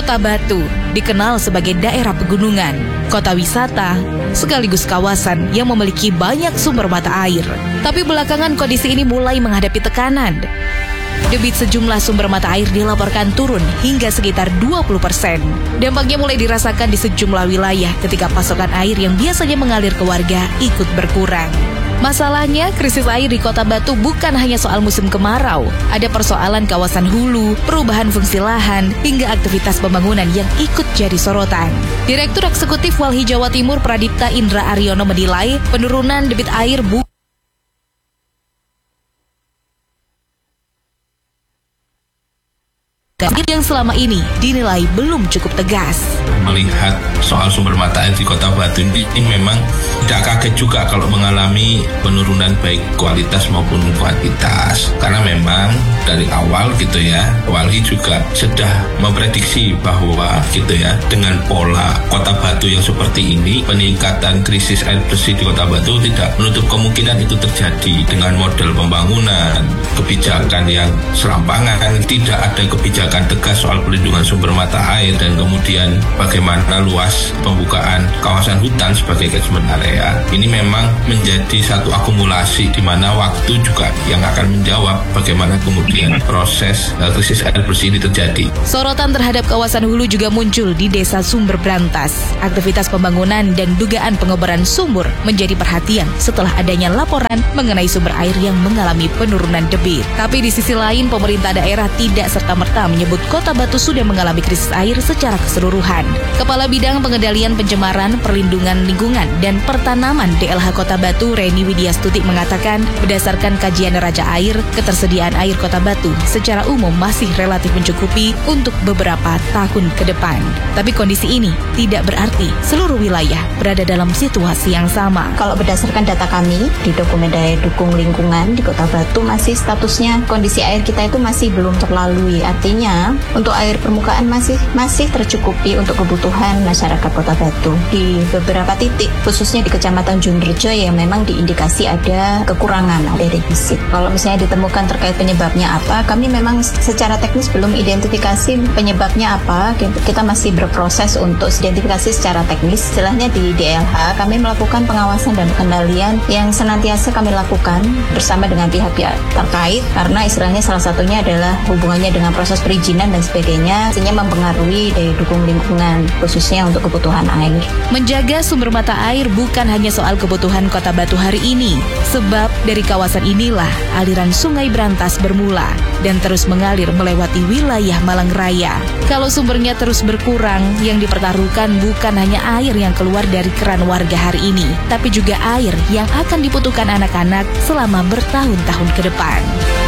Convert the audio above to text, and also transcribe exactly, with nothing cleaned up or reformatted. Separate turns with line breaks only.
Kota Batu dikenal sebagai daerah pegunungan, kota wisata, sekaligus kawasan yang memiliki banyak sumber mata air. Tapi belakangan kondisi ini mulai menghadapi tekanan. Debit sejumlah sumber mata air dilaporkan turun hingga sekitar dua puluh persen. Dampaknya mulai dirasakan di sejumlah wilayah ketika pasokan air yang biasanya mengalir ke warga ikut berkurang. Masalahnya, krisis air di Kota Batu bukan hanya soal musim kemarau. Ada persoalan kawasan hulu, perubahan fungsi lahan, hingga aktivitas pembangunan yang ikut jadi sorotan. Direktur Eksekutif Walhi Jawa Timur Pradipta Indra Aryono menilai penurunan debit air bukan yang selama ini dinilai belum cukup tegas.
Melihat soal sumber mata air di Kota Batu ini, ini memang tidak kaget juga kalau mengalami penurunan baik kualitas maupun kuantitas. Karena memang dari awal gitu ya, Walhi juga sudah memprediksi bahwa gitu ya, dengan pola Kota Batu yang seperti ini, peningkatan krisis air bersih di Kota Batu tidak menutup kemungkinan itu terjadi dengan model pembangunan, kebijakan yang serampangan, tidak ada kebijakan tegas soal pelindungan sumber mata air, dan kemudian bagaimana luas pembukaan kawasan hutan sebagai catchment area. Ini memang menjadi satu akumulasi di mana waktu juga yang akan menjawab bagaimana kemudian proses uh, krisis air bersih ini terjadi.
Sorotan terhadap kawasan hulu juga muncul di Desa Sumber Brantas. Aktivitas pembangunan dan dugaan pengeboran sumur menjadi perhatian setelah adanya laporan mengenai sumber air yang mengalami penurunan debit. Tapi di sisi lain, pemerintah daerah tidak serta-merta menyebut Kota Batu sudah mengalami krisis air secara keseluruhan. Kepala Bidang Pengendalian Pencemaran, Perlindungan Lingkungan, dan Pertanaman D L H Kota Batu, Reni Widyastuti mengatakan, berdasarkan kajian Neraca Air, ketersediaan air Kota Batu secara umum masih relatif mencukupi untuk beberapa tahun ke depan. Tapi kondisi ini tidak berarti seluruh wilayah berada dalam situasi yang sama.
Kalau berdasarkan data kami di dokumen daya dukung lingkungan di Kota Batu, masih statusnya kondisi air kita itu masih belum terlalui. Artinya untuk air permukaan masih masih tercukupi untuk kebutuhan masyarakat Kota Batu. Di beberapa titik, khususnya di Kecamatan Junrejo yang memang diindikasi ada kekurangan, ada defisit. Kalau misalnya ditemukan terkait penyebabnya apa, kami memang secara teknis belum identifikasi penyebabnya apa. Kita masih berproses untuk identifikasi secara teknis. Istilahnya di D L H kami melakukan pengawasan dan pengendalian yang senantiasa kami lakukan bersama dengan pihak-pihak terkait, karena istilahnya salah satunya adalah hubungannya dengan proses perizinan dan sebagainya, sehingga mempengaruhi daya dukung lingkungan khususnya untuk kebutuhan air.
Menjaga sumber mata air bukan hanya soal kebutuhan Kota Batu hari ini, sebab dari kawasan inilah aliran Sungai Brantas bermula dan terus mengalir melewati wilayah Malang Raya. Kalau sumbernya terus berkurang, yang dipertaruhkan bukan hanya air yang keluar dari keran warga hari ini, tapi juga air yang akan dibutuhkan anak-anak selama bertahun-tahun ke depan.